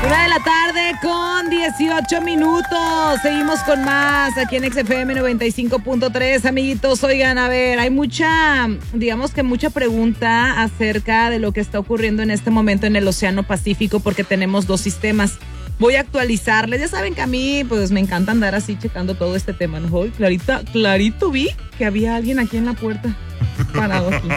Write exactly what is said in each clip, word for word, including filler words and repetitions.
Una de la tarde con dieciocho minutos. Seguimos con más aquí en X F M noventa y cinco punto tres, amiguitos. Oigan, a ver, hay mucha, digamos que mucha pregunta acerca de lo que está ocurriendo en este momento en el Océano Pacífico, porque tenemos dos sistemas. Voy a actualizarles. Ya saben que a mí, pues, me encanta andar así checando todo este tema, ¿no? Hoy, clarita, clarito vi que había alguien aquí en la puerta parado aquí.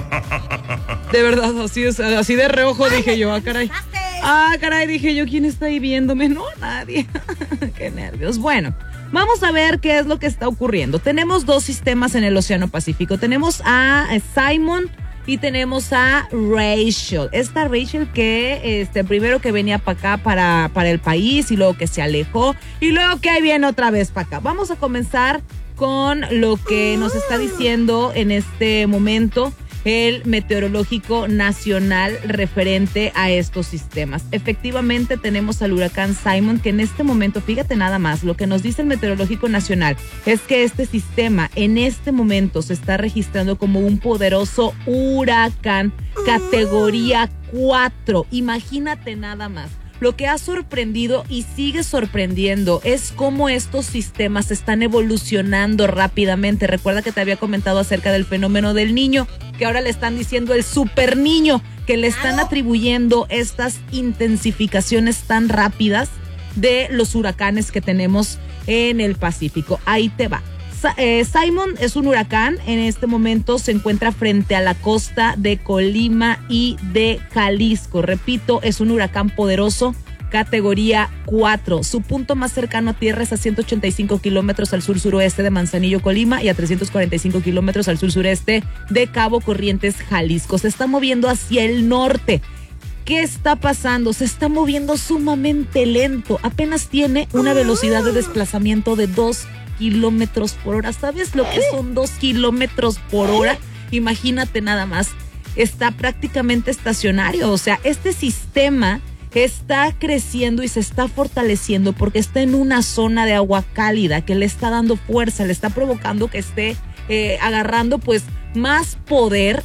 De verdad, así, así de reojo dije yo, ah, caray. Ah, caray, dije yo, ¿quién está ahí viéndome? No, nadie. Qué nervios. Bueno, vamos a ver qué es lo que está ocurriendo. Tenemos dos sistemas en el Océano Pacífico. Tenemos a Simon y tenemos a Rachel. Esta Rachel que este, primero que venía para acá, para, para el país, y luego que se alejó, y luego que ahí viene otra vez para acá. Vamos a comenzar con lo que nos está diciendo en este momento el Meteorológico Nacional referente a estos sistemas. Efectivamente tenemos al huracán Simon, que en este momento, fíjate nada más, lo que nos dice el Meteorológico Nacional es que este sistema en este momento se está registrando como un poderoso huracán categoría cuatro. Imagínate nada más. Lo que ha sorprendido y sigue sorprendiendo es cómo estos sistemas están evolucionando rápidamente. Recuerda que te había comentado acerca del fenómeno del niño, que ahora le están diciendo el super niño, que le están atribuyendo estas intensificaciones tan rápidas de los huracanes que tenemos en el Pacífico. Ahí te va. Simon es un huracán, en este momento se encuentra frente a la costa de Colima y de Jalisco. Repito, es un huracán poderoso, categoría cuatro. Su punto más cercano a tierra es a ciento ochenta y cinco kilómetros al sur-suroeste de Manzanillo, Colima, y a trescientos cuarenta y cinco kilómetros al sur-sureste de Cabo Corrientes, Jalisco. Se está moviendo hacia el norte. ¿Qué está pasando? Se está moviendo sumamente lento. Apenas tiene una velocidad de desplazamiento de dos kilómetros por hora. ¿Sabes lo que son dos kilómetros por hora? Imagínate nada más. Está prácticamente estacionario. O sea, este sistema está creciendo y se está fortaleciendo porque está en una zona de agua cálida que le está dando fuerza, le está provocando que esté eh, agarrando pues más poder,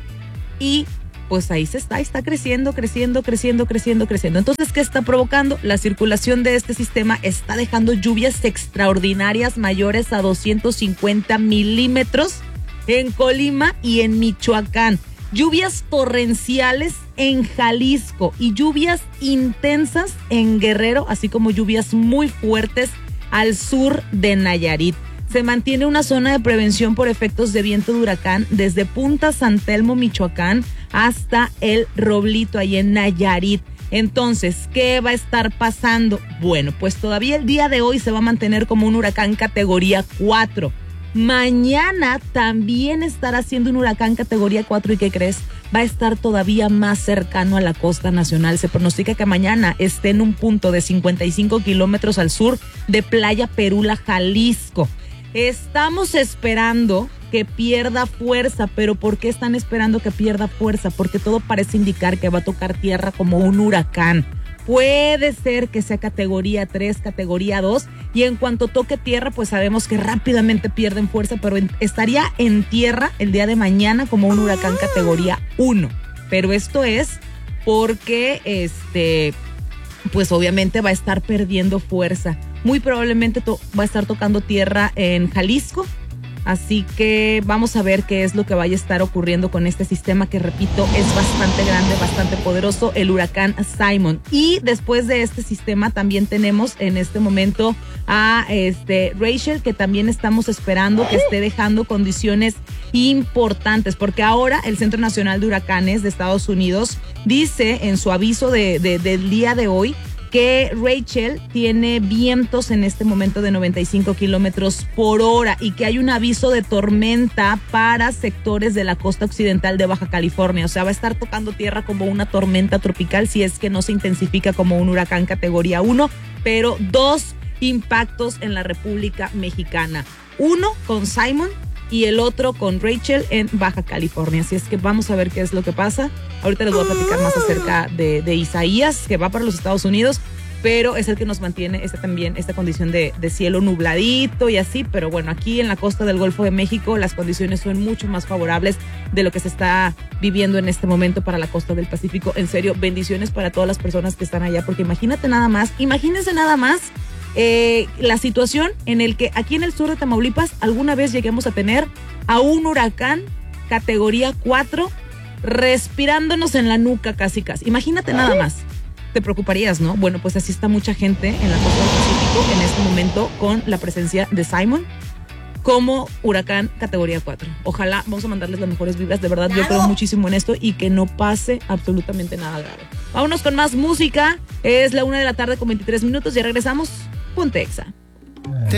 y pues ahí se está, está creciendo, creciendo, creciendo, creciendo, creciendo. Entonces, ¿qué está provocando? La circulación de este sistema está dejando lluvias extraordinarias mayores a doscientos cincuenta milímetros en Colima y en Michoacán. Lluvias torrenciales en Jalisco y lluvias intensas en Guerrero, así como lluvias muy fuertes al sur de Nayarit. Se mantiene una zona de prevención por efectos de viento de huracán desde Punta San Telmo, Michoacán, hasta El Roblito, ahí en Nayarit. Entonces, ¿qué va a estar pasando? Bueno, pues todavía el día de hoy se va a mantener como un huracán categoría cuatro. Mañana también estará siendo un huracán categoría cuatro, ¿y qué crees? Va a estar todavía más cercano a la costa nacional. Se pronostica que mañana esté en un punto de cincuenta y cinco kilómetros al sur de Playa Perula, Jalisco. Estamos esperando que pierda fuerza, pero ¿por qué están esperando que pierda fuerza? Porque todo parece indicar que va a tocar tierra como un huracán. Puede ser que sea categoría tres, categoría dos, y en cuanto toque tierra, pues sabemos que rápidamente pierden fuerza, pero en, estaría en tierra el día de mañana como un huracán categoría uno. Pero esto es porque, este, pues obviamente va a estar perdiendo fuerza. Muy probablemente to- va a estar tocando tierra en Jalisco. Así que vamos a ver qué es lo que vaya a estar ocurriendo con este sistema que, repito, es bastante grande, bastante poderoso, el huracán Simon. Y después de este sistema también tenemos en este momento a este Rachel, que también estamos esperando que esté dejando condiciones importantes, porque ahora el Centro Nacional de Huracanes de Estados Unidos dice en su aviso de, de, del día de hoy que Rachel tiene vientos en este momento de noventa y cinco kilómetros por hora y que hay un aviso de tormenta para sectores de la costa occidental de Baja California. O sea, va a estar tocando tierra como una tormenta tropical si es que no se intensifica como un huracán categoría uno, pero dos impactos en la República Mexicana. Uno con Simon y el otro con Rachel en Baja California. Así es que vamos a ver qué es lo que pasa. Ahorita les voy a platicar más acerca de, de Isaías, que va para los Estados Unidos. pero es el que nos mantiene esta también esta condición de, de cielo nubladito y así, pero bueno, aquí en la costa del Golfo de México las condiciones son mucho más favorables de lo que se está viviendo en este momento para la costa del Pacífico. En serio, bendiciones para todas las personas que están allá, porque imagínate nada más, imagínense nada más eh, la situación en el que aquí en el sur de Tamaulipas alguna vez lleguemos a tener a un huracán categoría cuatro respirándonos en la nuca casi casi. Imagínate nada más. Te preocuparías, ¿no? Bueno, pues así está mucha gente en la costa del Pacífico en este momento con la presencia de Simon como huracán categoría cuatro. Ojalá, vamos a mandarles las mejores vibras, de verdad, yo creo muchísimo en esto y que no pase absolutamente nada grave. Vámonos con más música, es la una de la tarde con veintitrés minutos, ya regresamos, Ponte Exa.